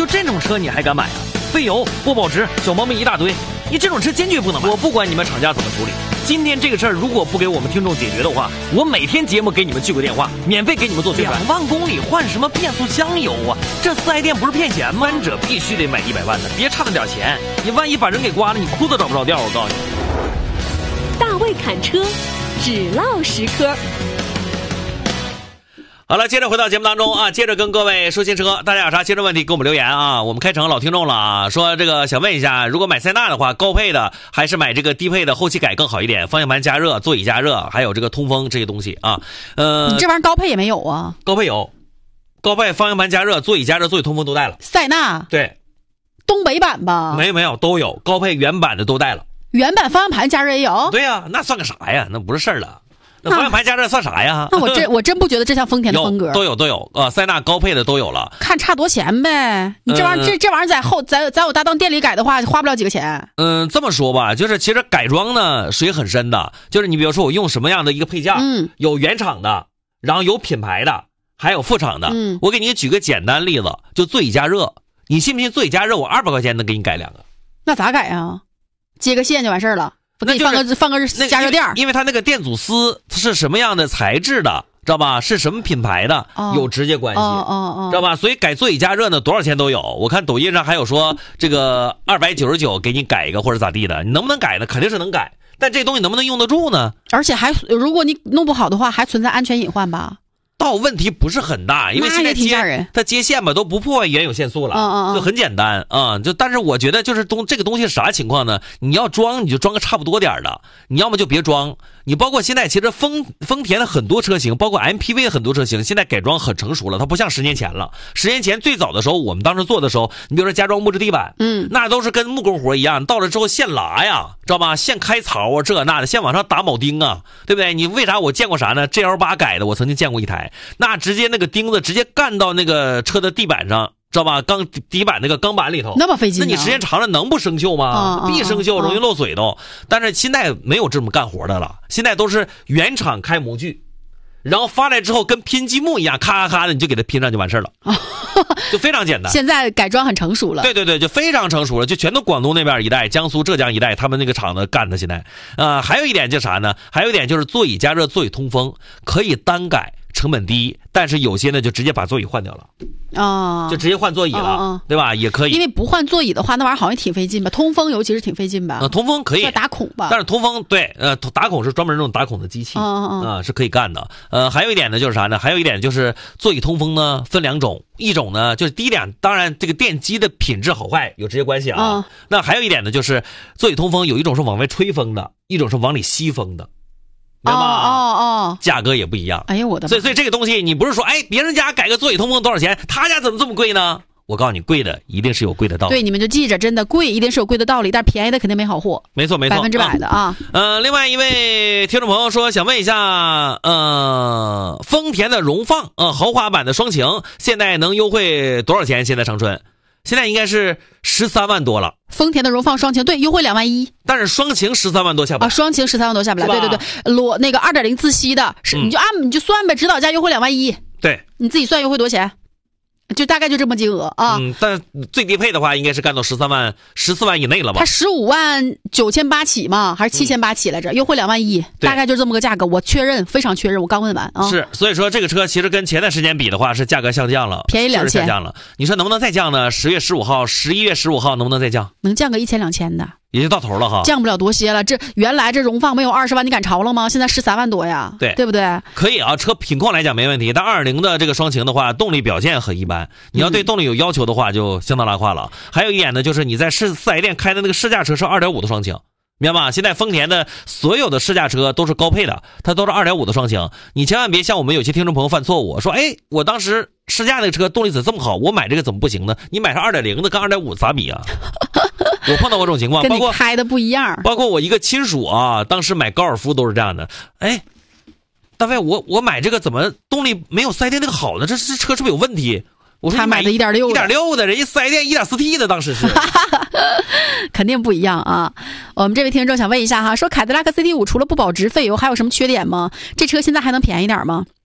就这种车你还敢买啊？费油、不保值、小毛病一大堆，你这种车坚决不能买。我不管你们厂家怎么处理，今天这个事儿如果不给我们听众解决的话，我每天节目给你们聚个电话，免费给你们做宣传。2万公里换什么变速箱油啊？这4S店不是骗钱吗？三者必须得买100万的，别差那点钱，你万一把人给刮了，你裤子找不着调。我告诉你， 大卫侃车，只唠实科。 好了，接着回到节目当中啊，接着跟各位说新车，大家有啥新车问题给我们留言啊，我们开成老听众了啊，说这个想问一下，如果买塞纳的话，高配的还是买这个低配的后期改更好一点？方向盘加热、座椅加热，还有这个通风这些东西啊。 你这玩意儿高配也没有啊？ 高配有，高配方向盘加热、座椅加热、座椅通风都带了。 塞纳对， 东北版吧？ 没有都有，高配原版的都带了。 原版方向盘加热也有？ 对呀，那算个啥呀？那不是事儿了。那方向盘加热算啥呀？ 那我真不觉得这像丰田的风格。 都有塞纳高配的都有了， 看差多钱呗。你这玩意儿这玩意儿在我搭档店里改的话，花不了几个钱。 这么说吧，就是其实改装呢水很深的，就是你比如说我用什么样的一个配件，有原厂的，然后有品牌的，还有副厂的。我给你举个简单例子，就座椅加热，你信不信座椅加热我200块钱能给你改2个？ 那咋改啊？接个线就完事儿了。那你放个加热垫， 因为它那个电阻丝是什么样的材质的，知道吧？是什么品牌的，有直接关系，知道吧？所以改座椅加热呢，多少钱都有。我看抖音上还有说这个299给你改一个或者咋地的，你能不能改呢？肯定是能改，但这东西能不能用得住呢？ 而且如果你弄不好的话，还存在安全隐患吧？ 倒问题不是很大，因为现在它接线吧都不破坏原有线速了，就很简单啊。但是我觉得就是这个东西啥情况呢？你要装你就装个差不多点的，你要么就别装。你包括现在其实丰田的很多车型，包括 MPV 的很多车型，现在改装很成熟了，它不像10年前了。10年前最早的时候，我们当时做的时候，你比如说加装木质地板，那都是跟木工活一样，到了之后现拉呀，知道吧？现开槽啊，这那的，现往上打铆钉啊，对不对？你为啥我见过啥呢 ？GL8 改的，我曾经见过一台，那直接那个钉子直接干到那个车的地板上。知道吧？底板那个钢板里头， 那么费劲， 那你时间长了能不生锈吗？必生锈，容易漏水都。但是现在没有这么干活的了，现在都是原厂开模具，然后发来之后跟拼积木一样，咔咔咔的你就给它拼上就完事了，就非常简单。 现在改装很成熟了， 对，就非常成熟了，就全都广东那边一带、江苏、浙江一带，他们那个厂子干的现在。还有一点就是啥呢？还有一点就是座椅加热、座椅通风可以单改，成本低，但是有些呢就直接把座椅换掉了。就直接换座椅了，对吧？也可以， 因为不换座椅的话，那玩意儿好像挺费劲吧？通风尤其是挺费劲吧？ 通风可以打孔吧？ 但是通风对，打孔是专门那种打孔的机器是可以干的。还有一点呢，就是啥呢？还有一点就是座椅通风呢分2种，一种呢就是第一点，当然这个电机的品质好坏有直接关系啊。那还有一点呢，就是座椅通风有一种是往外吹风的，一种是往里吸风的。明白吧？价格也不一样。 哎呦我的妈！ 所以这个东西你不是说别人家改个座椅通风多少钱，他家怎么这么贵呢？我告诉你，贵的一定是有贵的道理。 对，你们就记着，真的贵一定是有贵的道理，但是便宜的肯定没好货。 没错 ，100%的啊。 另外一位听众朋友说，想问一下，丰田的荣放豪华版的双擎现在能优惠多少钱？现在长春现在应该是13万多了。 丰田的荣放双擎对优惠2万1， 但是双擎13万多下不来。 双擎13万多下不来。对，那个2.0自吸的，你就算呗，指导价优惠2万1。 对， 你自己算优惠多少钱？就大概就这么金额啊。 但最低配的话应该是干到14万以内了吧？ 它15万9800起嘛，还是7800起来着？优惠2万1，大概就这么个价格。我确认，非常确认，我刚问完啊。 是，所以说这个车其实跟前段时间比的话，是价格下降了， 便宜2000， 下降了。你说能不能再降呢？11月15号能不能再降？ 能降个1000、2000的。 也就到头了哈， 降不了多些了。这原来这荣放没有20万，你敢超了吗？现在13万多呀，对不对？ 可以啊，车品况来讲没问题。但2.0的这个双擎的话，动力表现很一般。你要对动力有要求的话，就相当拉胯了。还有一点呢，就是你在4S店开的那个试驾车是2.5的双擎。明白吧？现在丰田的所有的试驾车都是高配的，它都是2.5的双擎。你千万别像我们有些听众朋友犯错误，说我当时试驾那个车动力怎么这么好，我买这个怎么不行呢？你买上2.0的跟2.5咋比啊？我碰到过这种情况， 跟你开的不一样。 包括我一个亲属啊，当时买高尔夫都是这样的。大卫，我买这个怎么动力没有4S店那个好呢？这车是不是有问题？我说他买的1.6 的，人家4S店 1.4T 的，当时是肯定不一样啊。我们这位听众想问一下哈，说凯迪拉克 CT5 除了不保值费油还有什么缺点吗？这车现在还能便宜点吗？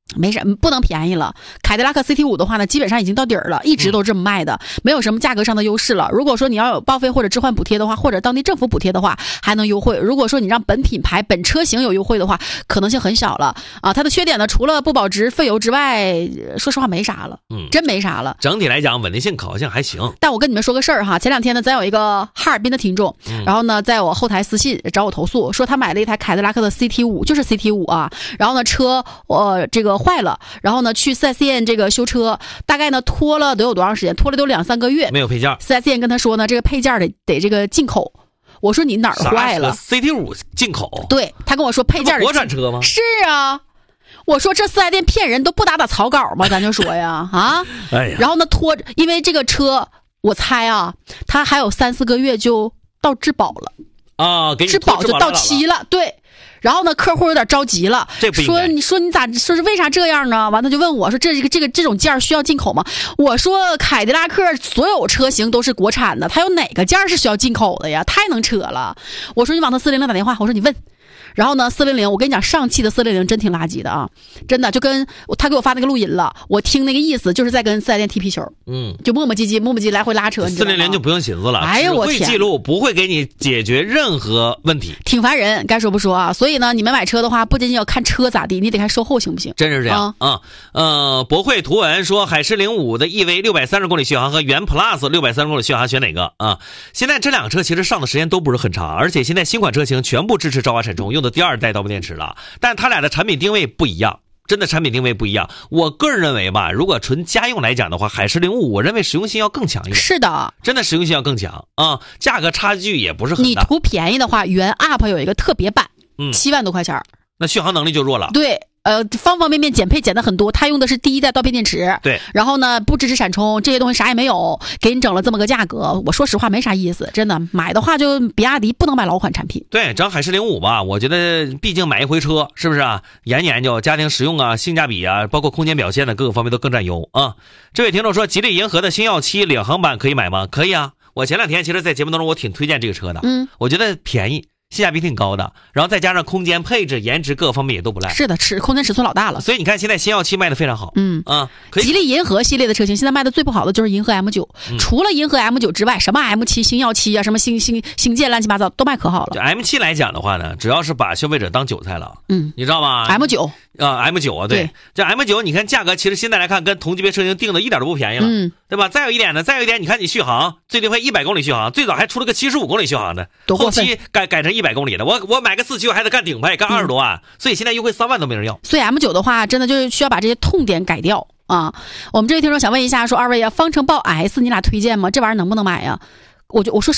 没什么不能便宜了。凯迪拉克 CT5 的话呢，基本上已经到底儿了，一直都这么卖的，没有什么价格上的优势了。如果说你要有报废或者置换补贴的话，或者当地政府补贴的话，还能优惠。如果说你让本品牌本车型有优惠的话，可能性很小了啊。它的缺点呢，除了不保值、费油之外，说实话没啥了，真没啥了。 整体来讲，稳定性、可靠性还行。 但我跟你们说个事儿哈，前2天呢，咱有一个哈尔滨的听众，然后呢，在我后台私信找我投诉，说他买了一台凯迪拉克的 CT5，就是 CT5 啊，然后呢，车这个坏了，然后呢去 4S 店这个修车，大概呢拖了得有多长时间？拖了都2-3个月， 没有配件。 4S 店跟他说呢，这个配件得这个进口。我说你哪儿坏了 ？CT5 进口？ 对，他跟我说配件国产车吗？ 是啊。我说这4S店骗人都不打草稿吗？咱就说呀啊， 哎呀， 然后呢拖，因为这个车我猜啊，他还有3-4个月就到质保了啊，给你质保就到期了，对。然后呢，客户有点着急了，说你咋说是为啥这样呢？完他就问我说这种件需要进口吗？我说凯迪拉克所有车型都是国产的，它有哪个件是需要进口的呀？太能扯了！我说你往他400打电话，我说你问。然后呢，400，我跟你讲，上汽的400真挺垃圾的啊，真的就跟他给我发那个录音了，我听那个意思就是在跟4S店踢皮球，就磨磨唧唧来回拉扯。 400就不用寻思了， 哎呦我天， 只会记录，不会给你解决任何问题， 挺烦人，该说不说啊。所以呢，你们买车的话，不仅仅要看车咋地，你得看售后行不行？ 真是这样啊。博汇图文说，海狮05的 EV 630公里续航和元 Plus 630公里续航选哪个啊？现在这两个车其实上的时间都不是很长，而且现在新款车型全部支持超华闪充，用的第2代刀片电池了，但它俩的产品定位不一样，真的产品定位不一样。我个人认为吧，如果纯家用来讲的话，海狮05我认为实用性要更强一点。 是的，真的实用性要更强啊，价格差距也不是很大。 你图便宜的话，元 UP 有一个特别版，7万多块钱， 那续航能力就弱了。 对。方方面面减配减的很多，它用的是第1代刀片电池， 对， 然后呢不支持闪充，这些东西啥也没有，给你整了这么个价格，我说实话没啥意思，真的买的话就比亚迪不能买老款产品。 对，整海狮05吧，我觉得毕竟买一回车，是不是啊？研究家庭实用啊，性价比啊，包括空间表现的各个方面都更占优啊。这位听众说，吉利银河的星耀7领航版可以买吗？可以啊，我前2天其实在节目当中我挺推荐这个车的，我觉得便宜。性价比挺高的，然后再加上空间配置颜值各个方面也都不赖。是的，空间尺寸老大了，所以你看现在星耀7卖的非常好。吉利银河系列的车型现在卖的最不好的就是银河 M9，除了银河 M9 之外，什么 M7、星耀7啊，什么星舰乱七八糟都卖可好了。M7 来讲的话呢，主要是把消费者当韭菜了，你知道吗 ？M9 啊 ，M9 啊，对，这 M9 你看价格其实现在来看跟同级别车型定的一点都不便宜了，对吧？再有一点，你看你续航最低会100公里续航，最早还出了个75公里续航的，后期改成100公里的，我买个4驱我还得干顶配，干20多万，所以现在优惠3万都没人要。所以 M9 的话，真的就是需要把这些痛点改掉啊。我们这位听众想问一下，说2位啊，方程豹 S 你俩推荐吗？这玩意儿能不能买呀？我说